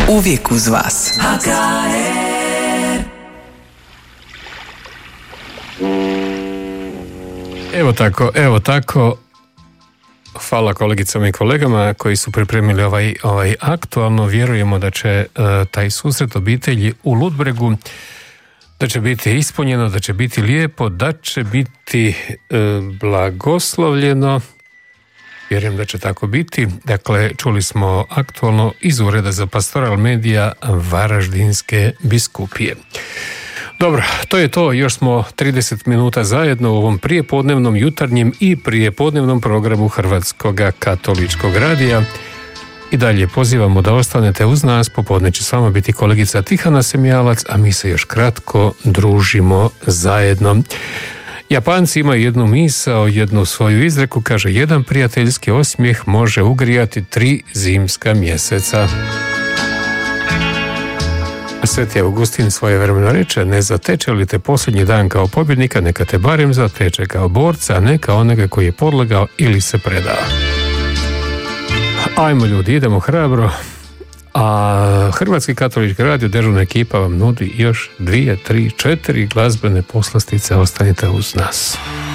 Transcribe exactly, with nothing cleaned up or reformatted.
Uvijek uz vas. H K R. Evo tako, evo tako. Hvala kolegicama i kolegama koji su pripremili ovaj, ovaj aktualno. Vjerujemo da će uh, taj susret obitelji u Ludbregu, da će biti ispunjeno, da će biti lijepo, da će biti uh, blagoslovljeno. Vjerujem da će tako biti. Dakle, čuli smo aktualno iz Ureda za pastoral medija Varaždinske biskupije. Dobro, to je to. Još smo trideset minuta zajedno u ovom prijepodnevnom, jutarnjem i prijepodnevnom programu Hrvatskog katoličkog radija. I dalje pozivamo da ostanete uz nas. Popodne će s vama biti kolegica Tihana Semjalac, a mi se još kratko družimo zajedno. Japanci imaju jednu misao, jednu svoju izreku, kaže: jedan prijateljski osmijeh može ugrijati tri zimska mjeseca. Sveti Augustin svojevremeno reče: ne zateče li te posljednji dan kao pobjednika, neka te barem zateče kao borca, a ne kao onoga koji je podlegao ili se predao. Ajmo ljudi, idemo hrabro. A Hrvatski katolički radio, dežurna ekipa vam nudi još dvije, tri, četiri glazbene poslastice. Ostanite uz nas.